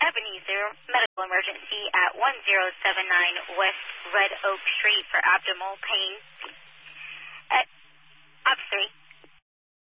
Ebenezer Medical Emergency at 1079 West Red Oak Street for abdominal pain.